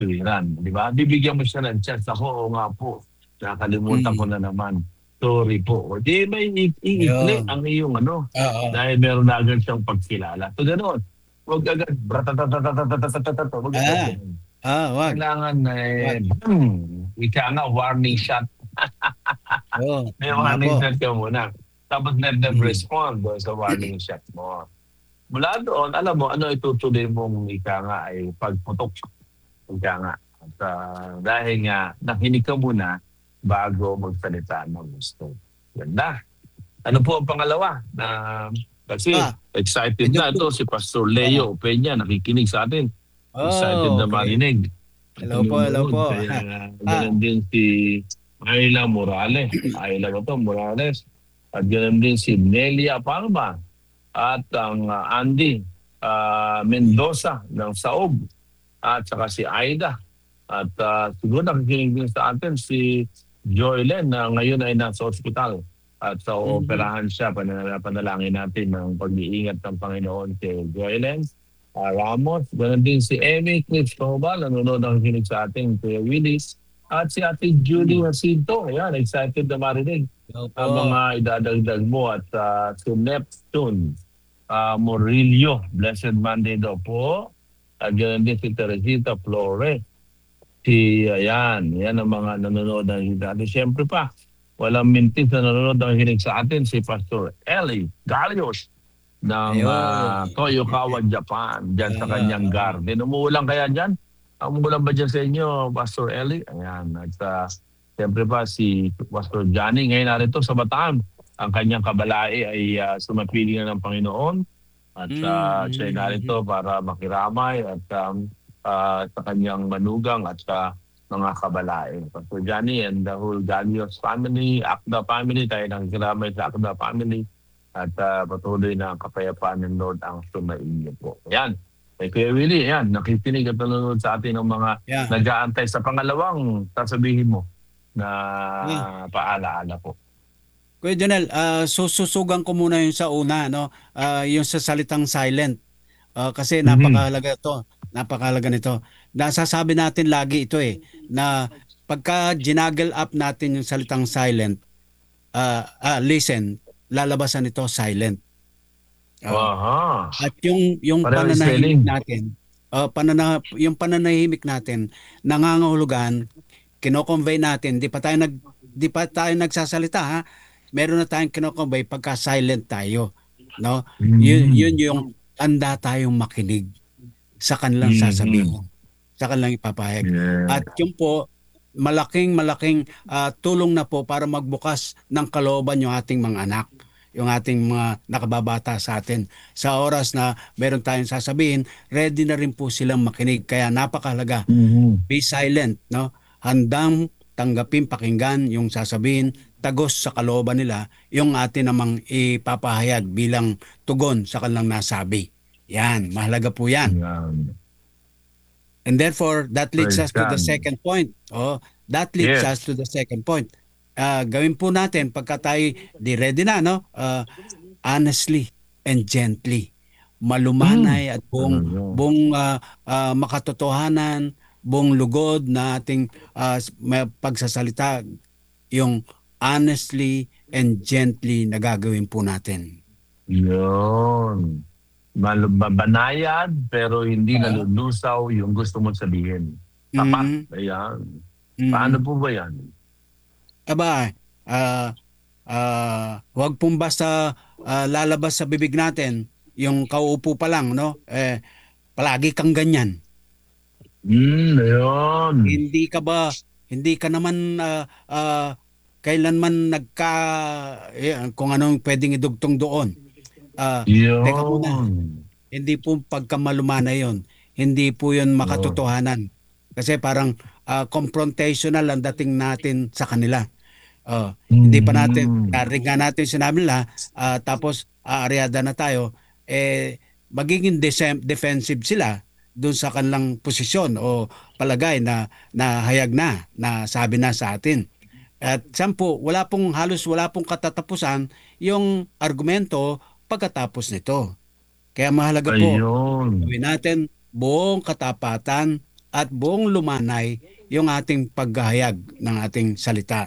tuwiran, di ba? Bibigyan mo siya ng chance. Ako, oo nga po, nakalimutan ko Mm. na naman. Sorry po. O di may iikli Yun. ang iyong ano, Oo. dahil meron na agad siyang pagkilala. So gano'n, huwag agad, bratatatatatatatatatat, huwag agad Ah, gano'n. wag, Kailangan wag. ika nga, warning shot. Oo, May tama po. warning shot ka muna. Tapos let them Mm. respond doon sa warning shot mo. Mula doon, alam mo, ano itutuloy mong ika nga ay pagputok. Ika nga. At dahil nga, nakinig ka muna bago magsalita ng gusto. Ganda. Ano po ang pangalawa? Kasi Ah, may excited na dugtong. ito si Pastor Oo. Leo Peña, nakikinig sa atin. Excited Oh, na okay. marinig at Hello po, hello nanonood. po. Kaya Ah, ganoon din si Ayla Morales. Ayla ba to? Morales. At ganoon din si Nelia Palma. At ang Andy Mendoza ng Saog. At saka si Aida. At siguro nakikinig din sa atin si Joylen na ngayon ay nasa ospital. At sa mhm. operahan siya, panalangin natin ng pag-iingat ng Panginoon kay Joylen. Ramos, ganoon din si Emmy Cristobal, nanonood nakikinig sa atin, Kuya Willis. At si Ate Julie Hmm, Jacinto, ayan, excited na marinig hello ang po. mga idadagdag mo. At si Neptune Murillo, Blessed Monday daw po. At ganoon din si Teresita Flores. Ayan, yan ang mga nanonood ng hinig natin. Siyempre pa, walang mintis na nanonood ng hinig sa atin, si Pastor Eli Galios ng Ayun. Toyokawa, Japan, dyan sa kanyang Oo. garden. Umuulan kaya dyan? Umuulan ba dyan sa inyo, Pastor Eli? Ayan, at siyempre pa si Pastor Johnny, ngayon narito sa Bataan. Ang kanyang kabalae ay sumapiling na ng Panginoon at siya ay Mhm. narito para makiramay at sa kanyang manugang at sa mga kabalae. Pastor Johnny and the whole Galios family, Akda family, tayo nang kiramay sa Akda family at patuloy na ang kapayapaan ng Lord ang sumainyo po. Ayan. Kay Kuya Willie, ayan, nakikinig at nanonood sa atin ng mga Yeah. nag-aantay sa pangalawang sasabihin mo na Yeah. paalaala po. Kuya Jonel, sususugan ko muna yung sa una, no? Yung sa salitang silent. Kasi Mhm. napakahalaga to. Napakahalaga nito. Nasasabi natin lagi ito na pagka ginaggle up natin yung salitang silent, listen, lalabasan ito silent. Ah, Aha. at yung Pareho yung pananahimik spelling. natin, yung pananahimik natin, nangangahulugan, kino-convey natin, di pa tayo nagsasalita ha. Meron na tayong kino-convey pagka silent tayo, no? Yun Mhm. yung tanda tayong makinig sa kanilang Mhm. sasabihin, sa kanilang ipapahayag. At Yeah. yun po, malaking tulong na po para magbukas ng kalooban yung ating mga anak, yung ating mga nakababata sa atin. Sa oras na meron tayong sasabihin, ready na rin po silang makinig. Kaya napakahalaga, Mhm. be silent, no? Handang tanggapin, pakinggan yung sasabihin, tagos sa kalooban nila, yung atin namang ipapahayag bilang tugon sa kanilang nasabi. Yan, mahalaga po yan. Yan. And therefore, that leads Praise us to the God. second point. Oh, that leads us Yes. to the second point. Gawin po natin pagka tayo di ready na, no? Honestly and gently. Hmm. Malumanay at Talaga. buong makatotohanan, buong lugod na ating may pagsasalita, yung honestly and gently na gagawin po natin. Yun. Banayad pero hindi Oo. nalulusaw yung gusto mong sabihin. Tapat. Mhm. Ayan. Paano Mhm. po ba yan? Aba, ah, wag pong basta lalabas sa bibig natin yung kauupo pa lang, no? Palagi kang ganyan. Ayun. Hindi ka ba, hindi ka naman kailanman kung anong pwedeng idugtong doon. Teka muna, Yun. hindi po pagkamalumana yon. Hindi po yon Oh. makatotohanan. Kasi parang confrontational ang dating natin sa kanila. Hindi pa natin, Mhm. narinig nga natin sinabi nila, tapos aaryada na tayo, magiging defensive sila doon sa kanilang posisyon o palagay na hayag na sabi na sa atin. At sampu, wala pong katatapusan yung argumento pagkatapos nito. Kaya mahalaga po, Ayun. gawin natin buong katapatan, at buong lumanay yung ating paghahayag ng ating salita.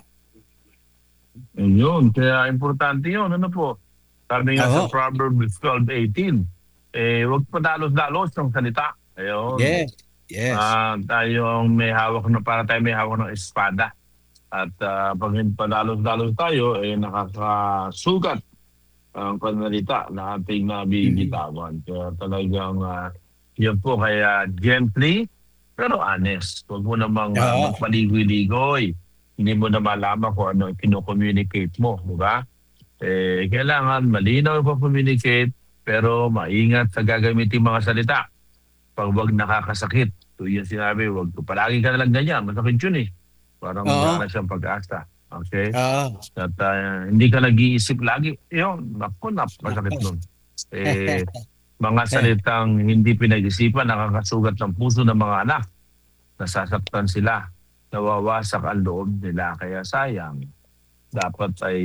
Yun, kaya importante yun. Ano po? Sabi nga sa Oo. Proverbs 12:18, huwag padalos-dalos ng salita. Ayun. Yes. Yes. Tayo ang may hawak na para tayo may hawak ng espada. At pag padalos-dalos tayo, nakakasugat ang panalita na ating nabibitawan. Kaya talagang yan po, kaya gently pero honest. Huwag mo namang Oo. magpaligoy-ligoy. Hindi mo na malaman kung ano kino-communicate mo, di ba? Kailangan malinaw pa communicate pero maingat sa gagamitin mga salita. Pag wag nakakasakit. So yun sinabi, wag palagi ka na lang ganyan. Masakit yun eh. Parang Oo. wala na siyang pag-asa. Okay? Oo. At hindi ka nag-iisip lagi. Yun, naku, napasakit nun. Mga salitang hindi pinag-isipan, nakakasugat ng puso ng mga anak. Nasasaktan sila. Nawawasak ang loob nila. Kaya sayang. Dapat ay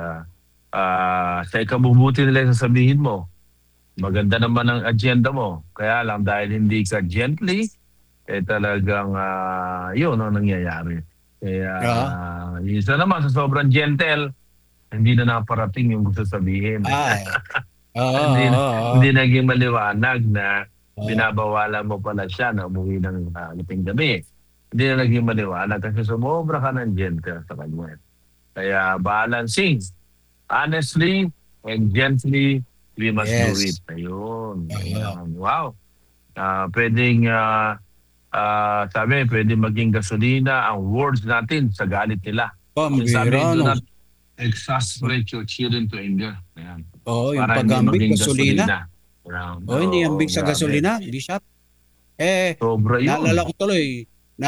sa ikabubuti nila yung sasabihin mo. Maganda naman ang agenda mo. Kaya lang dahil hindi ka gently, talagang yun ang nangyayari. Kaya Oo. isa naman sa sobrang gentle, hindi na naparating yung gusto sabihin. Ay. Oo. hindi, Oo. hindi naging maliwanag na Oo. binabawalan mo pala siya na umuwi ng gabi gabi. Hindi na naging maliwanag kasi sumobra ka ng gentle sa kanya. Kaya balancing, honestly and gently, we must do it. Yes. Ayun. Oo. Ayan. Wow. Pwedeng, sabi, pwedeng maging gasolina ang words natin sa galit nila. Yung sabi, Pambira, do no? not exasperate your children to anger. Ayan. Oo, yung Para hindi paghambing maging gasolina. gasolina. Ayan. Oo, hindi Oo, hambing sa grabe. gasolina, Bishop. Eh, Sobra naalala yun. ko tuloy,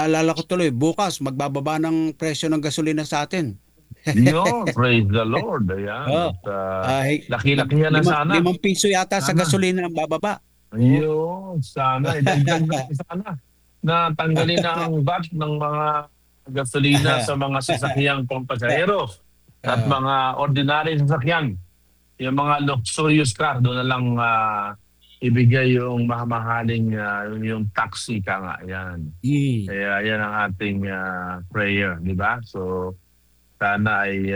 bukas magbababa ng presyo ng gasolina sa atin. Yun, praise the Lord. Oo. Ayan. At Ay, laki-laki yan na sana. limang piso yata sa Sana. gasolina ang bababa. Oo. Ayun, sana. Idagdag na sana na tanggalin na ang VAT ng mga gasolina sa mga sasakyang pampasahero at Ah, mga ordinary sasakyan. Yung mga luxurious car, doon na lang ibigay yung mamahaling yung taxi ka nga. Yan. mm. Kaya yan ang ating prayer, di ba? So, sana ay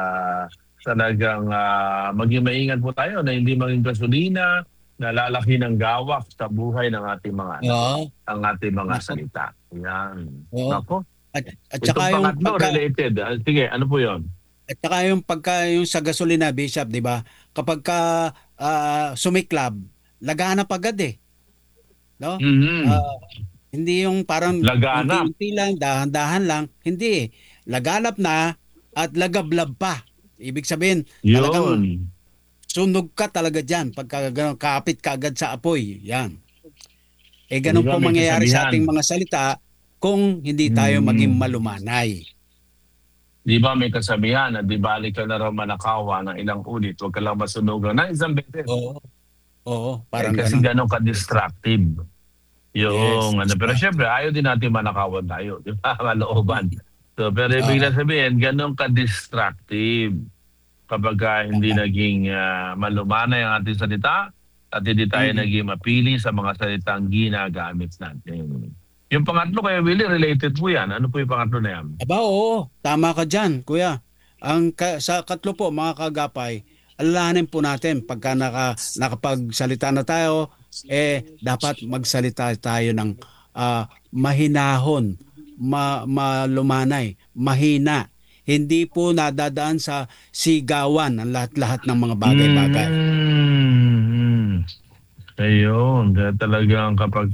talagang maging maingat po tayo na hindi maging gasolina na lalaki ng gawak sa buhay ng ating mga anak, Oo. ang ating mga Nako. salita. Yan. Oo. Nako. At Itong saka yung pangatlo related. Sige, ano po yon? at saka yung sa gasolina, Bishop, 'di ba? Kapag ka sumiklab, laganap agad eh, no? Mhm. Ah, hindi yung parang Laganap. unti-unti lang, dahan-dahan lang, hindi eh. Laganap na at lagablab pa. Ibig sabihin, talagang Yun. sunog ka talaga diyan pagka ganun, kapit ka agad sa apoy. Yan. Di Ganun ba po may mangyayari sa kasabihan? ating mga salita kung hindi tayo maging Mhm. malumanay. Di ba may kasabihan na di balik ka na raw manakawa ng ilang ulit, huwag ka lang masunugan ng isang beses. Oo. Oo, parang Kasi ganun. gano'n ka-distractive. Yes, Yung pero distracted. syempre ayaw din natin manakawan tayo, di ba? Malooban. So, pero ibig Oo. na sabihin, gano'n ka-distractive kapag hindi naging malumanay ang ating salita at hindi tayo Mm. naging mapili sa mga salitang ginagamit natin. Yung pangatlo kaya Willie, related po yan. Ano po yung pangatlo na yan? Aba, oo, tama ka diyan, kuya. Sa katlo po, mga kagapay, alalahanin po natin pagka nakapagsalita na tayo, dapat magsalita tayo ng mahinahon, malumanay, mahina. Hindi po nadadaan sa sigawan ang lahat-lahat ng mga bagay-bagay. Mm. Ayun, kaya talagang kapag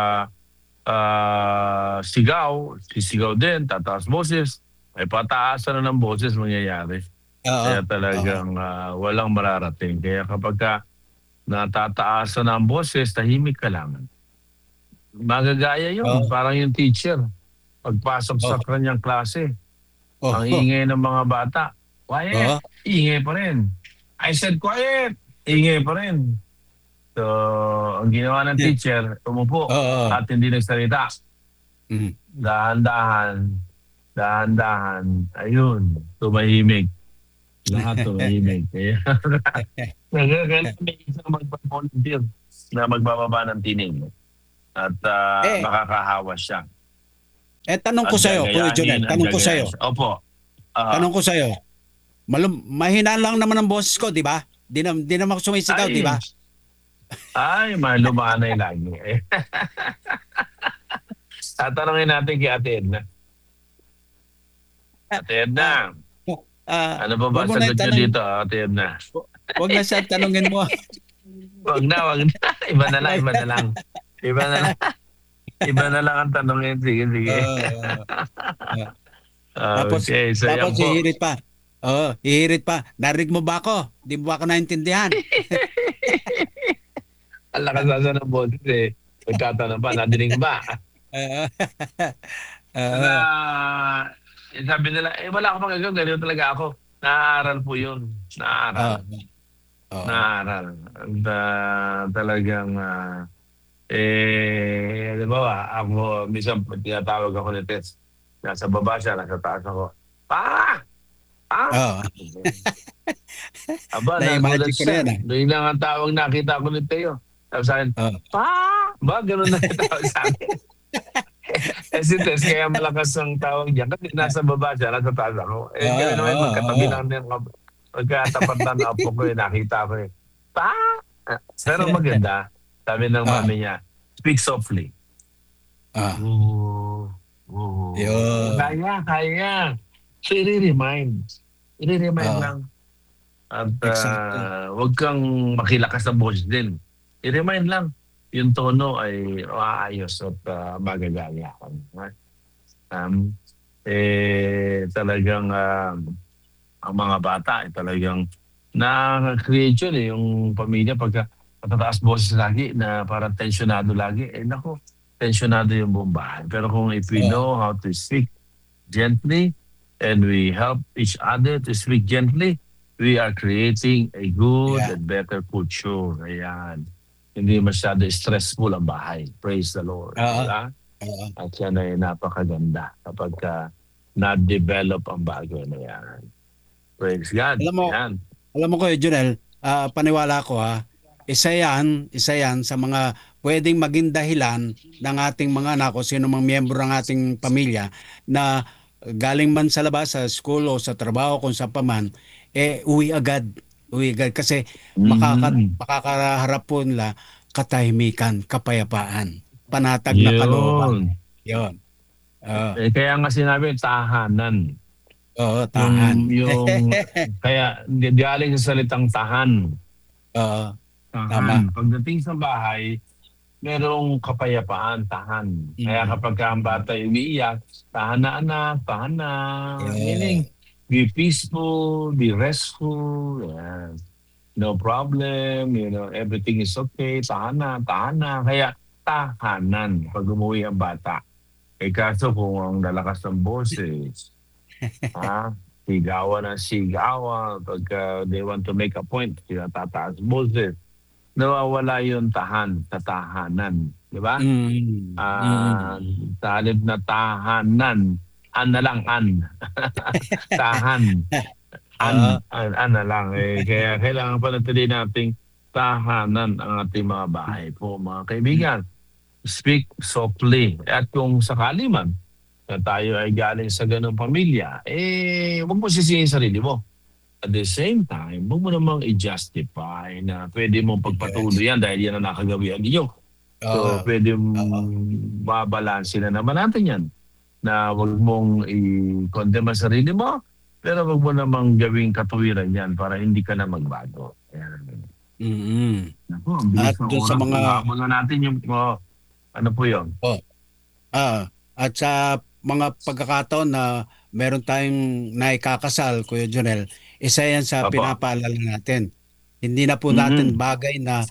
sigaw, sisigaw din, tataas boses, ay pataasan na ng boses mangyayari. Oo, Kaya oo, talagang walang mararating. Kaya kapag natataasan na ang boses, tahimik ka lang. Magagaya yun, oo, parang yung teacher. Pagpasok sa oo, kanyang klase, ang oo, ingay ng mga bata. Quiet, oo, ingay pa rin. I said quiet, ingay pa rin. So, ang ginawa ng teacher, umupo oo, at hindi nagsalita. mm. Dahan-dahan, dahan-dahan, ayun, tumahimik. Lahat tumahimik. Kaya, kailangan may isang magpa-volunteer na magbababa ng tinig. at Eh, makakahawa siya. tanong ko At sa'yo, Kuya Jonel, gagayahin at tanong ko gagayahin sa'yo, siya. Opo. tanong Ah, ko sa'yo. Mahina lang naman ang boses ko, di ba? Di naman ako sumisigaw, di ay, ba? lumanay lagi. Tatanungin natin kay Ate Edna. Ate Ah, Edna, ano ba ba wag mo na sagot niyo itanong, dito, Ate Edna? wag na siya tanungin mo. Wag na, wag na. Iba na lang, Wag iba na. na lang. Iba na lang. Iba na lang ang tanongin. Sige, sige. Oo, oo. Tapos, Okay, so tapos yan po. hihirit pa. Oo, hihirit pa. Narinig mo ba ako? Di mo ba ako naintindihan? Ang lakas asa ng boses eh. Magtatanong pa, nadinig ba? Oo. Na, Oo. sabi nila, wala akong magagawa, ganito talaga ako. Naaaral po yun. Oo. Naaaral. Oo. Naaaral. And, talagang, di ba ba, ako, minsan tinatawag ako ni Tess. Nasa baba siya, nasa taas ako. Pa! Pa! Oo. Aba, nagulat Na-imagine ko na siya. yan, ah. Doon lang ang tawag nakita ko ni Teo. Sabi sa akin, Oo. Pa! Ba, ganun na yung tawag sa akin. Si Tess, kaya malakas ang tawag niya. Kasi nasa baba siya, nasa taas ako. Eh, Oo. kami naman, magkatabi Oo. lang din. Magkatapat na na po ko, nakita ko eh. Pa! Pero maganda, sabi ng Oo. mami niya, speak softly. Oo. Oo. Oo. Yun. Kaya, kaya. So, i-remind. I-remind Oo. lang. At Exactly. wag kang makilakas na boses din. I-remind lang. Yung tono ay maayos at magagaya. Um, talagang ang mga bata ay talagang na-create yun eh, yung pamilya pagka matataas boses lagi na parang tensionado lagi. Eh nako, tensionado yung buong bahay. Pero kung if we Oo. know how to speak gently and we help each other to speak gently, we are creating a good Yeah. and better culture. Ayan. Hindi masyado stressful ang bahay. Praise the Lord. Oo. Diba? Oo. At yan ay napakaganda kapag na-develop ang bagay na yan. Praise God. Alam mo, Ayan. alam mo Kuya Junel, paniwala ko isa yan sa mga pwedeng maging dahilan ng ating mga anak o sino mang miyembro ng ating pamilya na galing man sa labas, sa school o sa trabaho kung sa paman, uwi agad. Uwi agad kasi Mhm. makakaharap po nila katahimikan, kapayapaan, panatag na kalooban. Yun. Yun. Oo, Kaya nga sinabi, tahanan. oo, Yung, tahan. yung, kaya galing sa salitang tahan. Oo, tama. Tahan. Pagdating sa bahay, merong kapayapaan, tahan. Kaya Mm. kapag ang bata ay umiiyak, tahan na anak, tahan na. Meaning, Yeah. be peaceful, be restful. Yan. No problem, everything is okay, tahan na, tahan na. Kaya tahanan pag umuwi ang bata. Eh kaso kung ang lalakas ng boses, sigawan ng sigawan, pagka they want to make a point, tataas boses, nawawala yung tahanan. Di ba? Mm, Ah, mm. sa halip na tahanan, an na lang, an. Tahan. Oo, An na lang. Kaya kailangan panatili nating tahanan ang ating mga bahay po, mga kaibigan. Speak softly. At kung sakali man na tayo ay galing sa ganong pamilya, huwag mo sisihin sarili mo. At the same time, huwag mo namang i-justify na pwede mong yes. pagpatuloy yan dahil yan ang nakagawian ninyo. So, Oo, pwede oo. babalansin na naman natin yan na huwag mong i-condemn ang sarili mo, pero huwag mo namang gawing katuwiran yan para hindi ka na magbago. Ayan. Mm. Naku, ang bilis At ng doon sa oras. mga Habang na natin yung, ano po yun? oh, at sa mga pagkakataon na meron tayong naikakasal, Kuya Jonel, isa yan sa Papa. pinapaalala natin. Hindi na po natin Mm-hmm. bagay na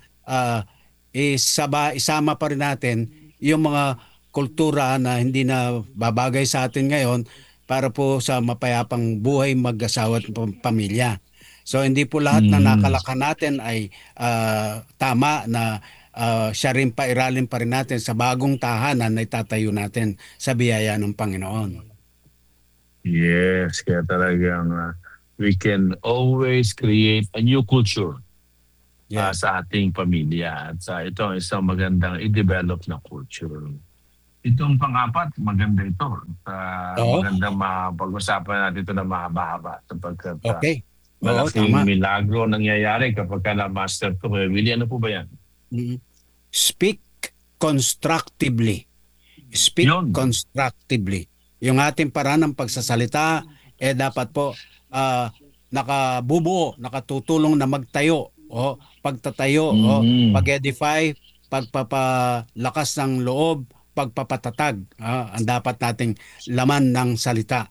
isama pa rin natin yung mga kultura na hindi na babagay sa atin ngayon para po sa mapayapang buhay mag-asawa at pamilya. So hindi po lahat na Mm-hmm. nakalakhan natin ay tama na siya rin pairalin pa rin natin sa bagong tahanan na itatayo natin sa biyaya ng Panginoon. Yes, kaya talagang we can always create a new culture Yes. sa ating pamilya. At ito ang isang magandang i-develop na culture. Itong pang-apat, maganda ito. Oo. Magandang mapag-usapan natin ito na mahaba-haba sapagkat Okay. Oo, malaking tama. milagro nangyayari kapag ka na-master ko. Willie, ano po ba yan? Mm. Speak constructively. Speak Yun. constructively. Yung ating paraan ng pagsasalita, dapat po nakabubuo, nakatutulong na magtayo, pagtatayo, Mhm. pag-edify, pagpapalakas ng loob, pagpapatatag, ang dapat nating laman ng salita.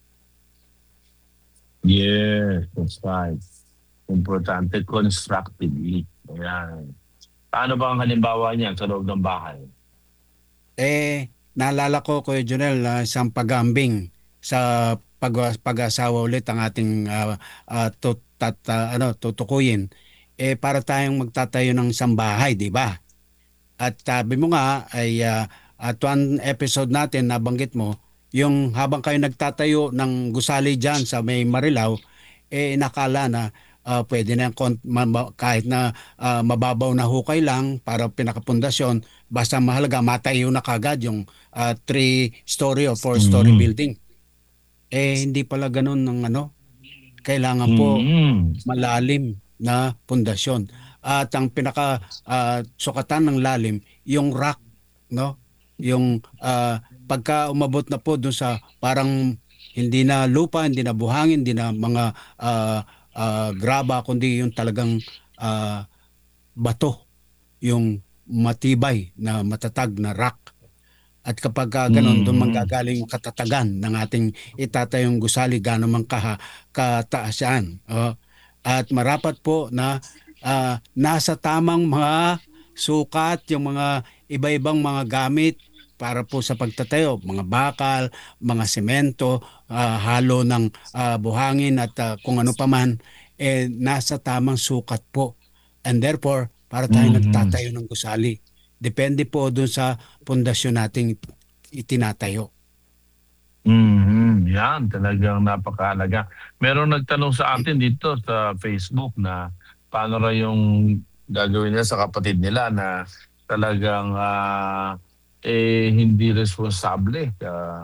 Yes, that's right. Importante, constructively. Ayan. Paano ba ang halimbawa niyan sa loob ng bahay? Naalala ko, Kuya Junel, isang pagambing sa pag-asawa ulit ang ating tutukuyin. Para tayong magtatayo ng isang bahay, di ba? At sabi mo nga ay at one episode natin nabanggit mo yung habang kayo nagtatayo ng gusali diyan sa may Marilao, nakala na pwede na yung kahit na mababaw na hukay lang para pinakapundasyon, basta mahalaga matayo na kagad yung 3-story o 4-story Mhm. building. Hindi pala ganun ng kailangan po Mhm. malalim na pundasyon. At ang pinaka sukatan ng lalim, yung rock, no? Yung pagka umabot na po dun sa parang hindi na lupa, hindi na buhangin, hindi na mga graba, kundi yung talagang ah, bato, yung matibay na matatag na rock. At kapag ganon, doon Mhm. manggagaling yung katatagan ng ating itatayong gusali, gano'n man kataas yan. At marapat po na nasa tamang mga sukat, yung mga iba-ibang mga gamit para po sa pagtatayo, mga bakal, mga semento, halo ng buhangin at kung ano paman, nasa tamang sukat po. And therefore, para tayo Mhm. nagtatayo ng gusali. Depende po doon sa pundasyon nating itinatayo. Yan, talagang napakahalaga. Meron nagtanong sa atin dito sa Facebook na paano raw yung gagawin nila sa kapatid nila na talagang hindi responsable.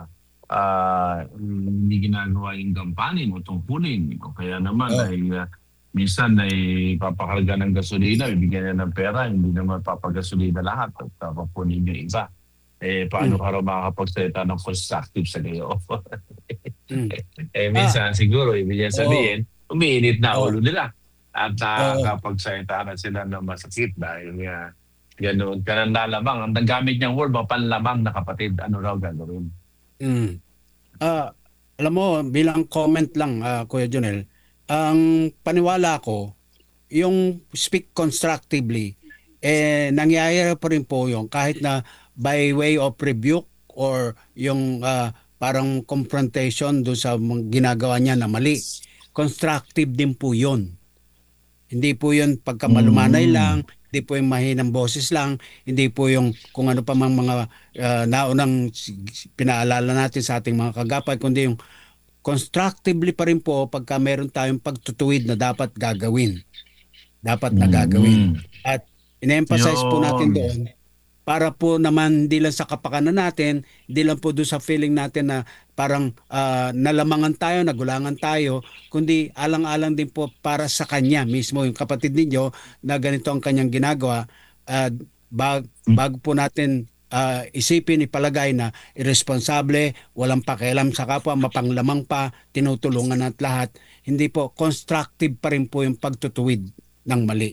Hindi ginagawa yung gampanin o tungkulin. O kaya naman Oh. ay minsan ay papakarga ng gasolina, bibigyan niya ng pera, hindi naman papagasolina lahat at papunin yung iba. Paano Mm, ka raw makakapagsalita ng constructive sa gayo? mm. Ah, Minsan siguro ibig niya oo. sabihin, umiinit na Oo. ulo nila at Oo. nakakapagsalita na sila ng masakit dahil nga ganoon ka ng lalamang. Ang nagamit niyang word, panlamang na kapatid, ano raw gagawin? Mm. Ah, Alam mo, bilang comment lang, Kuya Jonel, ang paniwala ko, yung speak constructively, nangyayari pa rin po yung kahit na by way of rebuke or yung parang confrontation doon sa mga ginagawa niya na mali. Constructive din po yun. Hindi po yun pagkamalumanay Mm. lang, hindi po yung mahinang boses lang, hindi po yung kung ano pa mang mga naunang pinaalala natin sa ating mga kagapay, kundi yung constructively pa rin po pagka meron tayong pagtutuwid na dapat gagawin. Dapat na gagawin. Mm. At ine-emphasize po natin Yun. doon para po naman hindi lang sa kapakanan natin, hindi lang po doon sa feeling natin na parang nalamangan tayo, nagulangan tayo, kundi alang-alang din po para sa kanya mismo, yung kapatid ninyo na ganito ang kanyang ginagawa. Uh, bago po natin isipin, ipalagay na irresponsable, walang pakialam sa kapwa, mapanglamang pa, tinutulungan at lahat. Hindi po, constructive pa rin po yung pagtutuwid ng mali.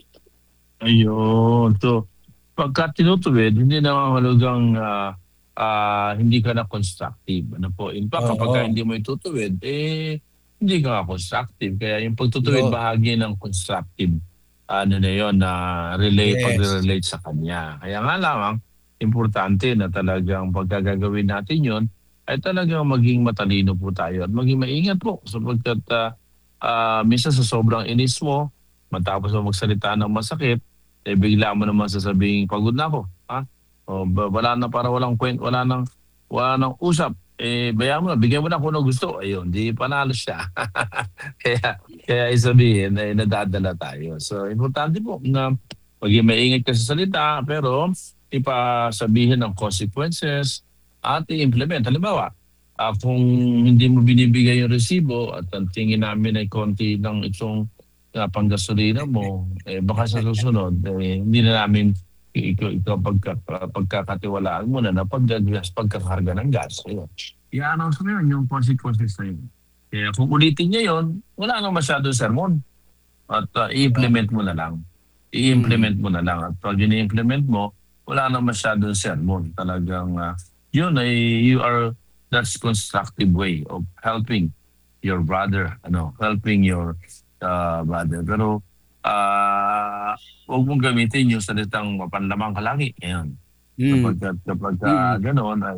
Ayun. So, pagka tinutuwid, hindi nangangahulugang hindi ka na constructive. Ano po? In fact, kapag Oo. hindi mo itutuwid, hindi ka nga constructive. Kaya yung pagtutuwid, Yun. bahagi ng constructive ano na yun, na Yes. pagre-relate sa kanya. Kaya nga lamang, importante na talagang pagkagagawin natin yun, ay talagang maging matalino po tayo at maging maingat po sapagkat minsan sa sobrang inis mo, matapos mo magsalita ng masakit, bigla mo naman sasabihin, pagod na ako. Ha? Wala na para walang kwent, wala nang usap. bayaan mo na, bigyan mo na kung ano gusto. Ayun, di panalo siya. Kaya isabihin ay nadadala tayo. So, importante po na maging maingat ka sa salita, pero ipasabihin ang consequences at i-implement. Halimbawa, kung hindi mo binibigay yung resibo at ang tingin namin ay konti ng itong panggasolina mo, baka sa susunod, hindi na namin ikaw pagkakatiwalaan mo na pagkakarga ng gas. Ayun. I-announce mo yun, yung consequences na yun. Kaya kung ulitin niya yun, wala nang masyadong sermon. At i-implement mo na lang. Mm. I-implement mo na lang. At pag ini-implement mo, wala nang masyadong sermon. Talagang yun ay that's constructive way of helping your brother, helping your brother. Pero huwag mong gamitin yung salitang mapanlamang kalaki. Ayan. Mm. Kapag Mm. ganoon ay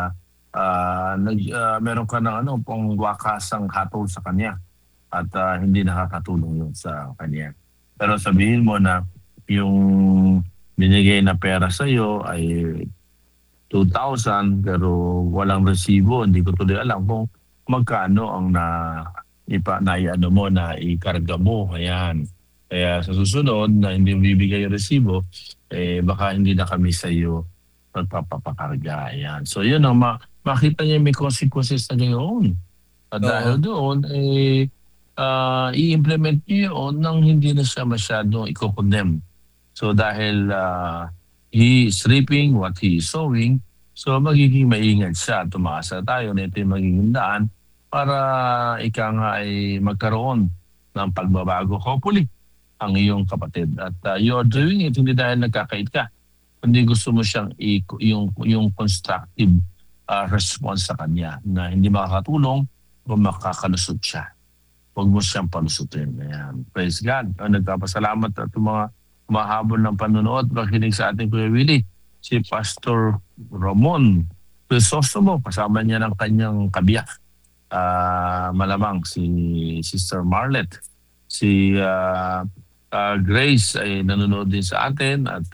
meron ka ng pang wakasang hatol sa kanya at hindi nakakatulong yun sa kanya. Pero sabihin mo na yung binigay na pera sa iyo ay 2,000 pero walang resibo, hindi ko tuloy alam kung magkano ang naiano mo na ikarga mo. Ayan. Kaya sa susunod na hindi mo bibigay yung resibo, baka hindi na kami sa iyo magpapakarga. Ayan. So yun ang makita niya may consequences na ngayon. At Oo. dahil doon, i-implement niyo yun nang hindi na siya masyadong i-condemn. So dahil he is reaping what he is sowing, so magiging maingat siya. Tumaasa tayo na ito yung magiging daan para ika nga ay magkaroon ng pagbabago. Hopefully, ang iyong kapatid. At you are doing it hindi dahil nagkakait ka, kundi gusto mo siyang yung constructive response sa kanya na hindi makakatulong o makakalusot siya. Huwag mo siyang palusutin. Ayan. Praise God. Nagpapasalamat at mga mahabol ng panonood, pakinig sa ating Kuya Willie. Si Pastor Ramon Crisostomo, kasama niya ng kanyang kabiyak. Malamang si Sister Marlet. Si Grace ay nanonood din sa atin at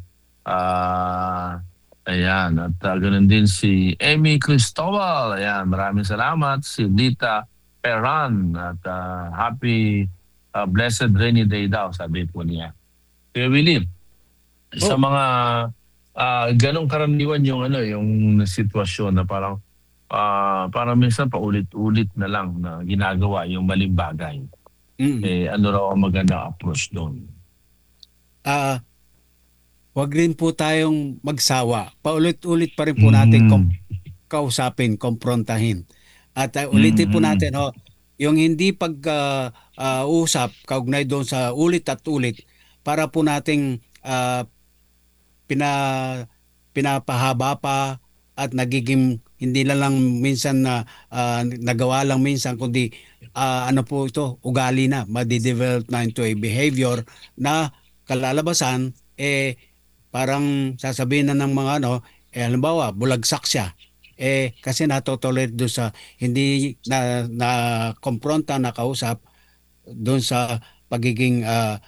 ayan. At ganoon din si Amy Cristobal. Ayan, maraming salamat. Si Lita Peran at happy blessed rainy day daw, sabi po niya. Kuya Willie, sa Oh, mga ganong karaniwan yung sitwasyon na parang minsan paulit-ulit na lang na ginagawa yung maling bagay. mm. Ano raw ang magandang approach doon? Ah, wag rin po tayong magsawa. Paulit-ulit pa rin po natin Mm. kausapin, komprontahin. At ulitin po Mm. natin, yung hindi pag-usap kaugnay doon sa ulit at ulit para po nating pina, pinapahaba pa at nagiging hindi na lang minsan na nagawa lang minsan kundi ano po ito, ugali na, madidevelop na into a behavior na kalalabasan parang sasabihin na ng mga halimbawa bulagsak siya kasi natotolerate doon sa hindi na kompronta na kausap doon sa pagiging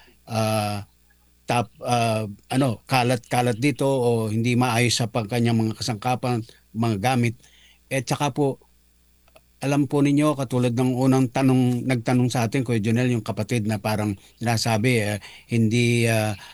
kalat-kalat dito o hindi maayos sa kanyang mga kasangkapan, mga gamit. Tsaka po, alam po ninyo, katulad ng unang nagtanong sa atin, Kuya Jonel, yung kapatid na parang sinasabi, hindi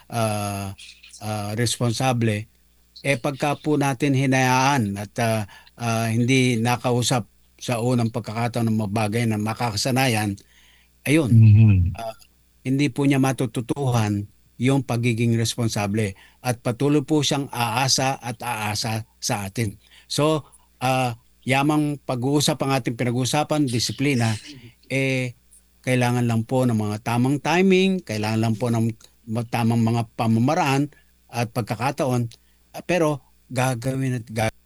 responsable. Pagka po natin hinayaan at hindi nakausap sa unang pagkakataon ng mga bagay na makakasanayan, ayun, Mhm. hindi po niya matututuhan yung pagiging responsable at patuloy po siyang aasa at aasa sa atin. So, yamang pag-uusap ang ating pinag-uusapan, disiplina, kailangan lang po ng mga tamang timing, kailangan lang po ng tamang mga pamamaraan at pagkakataon, pero gagawin at gagawin